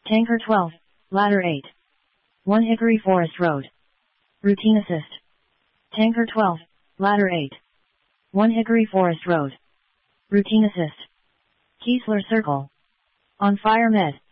Tanker 12, Ladder 8. 1 Hickory Forest Road. Routine Assist. Tanker 12, Ladder 8. 1 Hickory Forest Road. Routine Assist. Keesler Circle. On Fire Med.